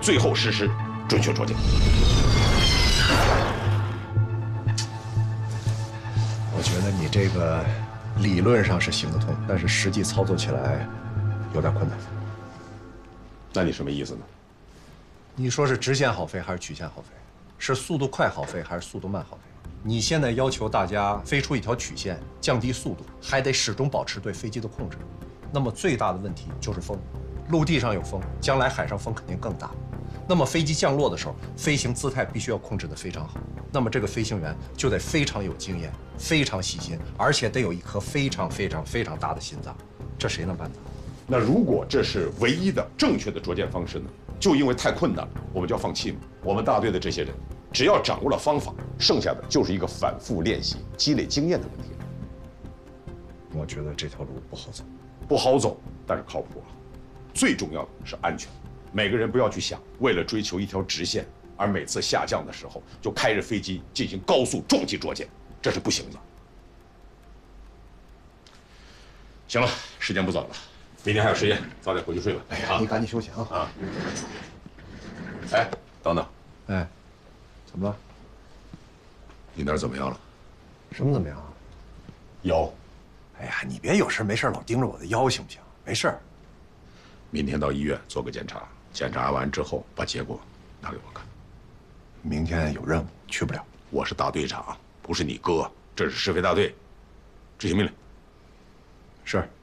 最后实施准确着舰。 我觉得你这个理论上是行得通，但是实际操作起来有点困难。 那你什么意思呢？ 你说是直线好飞还是曲线好飞？是速度快好飞还是速度慢好飞？你现在要求大家飞出一条曲线，降低速度，还得始终保持对飞机的控制。那么最大的问题就是风，陆地上有风，将来海上风肯定更大。那么飞机降落的时候，飞行姿态必须要控制得非常好。那么这个飞行员就得非常有经验，非常细心，而且得有一颗非常大的心脏。这谁能办到？ 那如果这是唯一的正确的着舰方式呢？就因为太困难了，我们就要放弃吗？我们大队的这些人，只要掌握了方法，剩下的就是一个反复练习、积累经验的问题。 我觉得这条路不好走， 不好走，但是靠谱啊。最重要的是安全，每个人不要去想为了追求一条直线，而每次下降的时候就开着飞机进行高速撞击着舰，这是不行的。行了，时间不早了，明天还有实验，早点回去睡吧。 哎呀，你赶紧休息啊！ 啊！哎，等等， 哎，怎么了？ 你那儿怎么样了？ 什么怎么样啊？ 腰。 哎呀，你别有事没事老盯着我的腰行不行？没事。 明天到医院做个检查，检查完之后把结果拿给我看。 明天有任务，去不了。 我是大队长，不是你哥，这是师飞大队，执行命令。 是。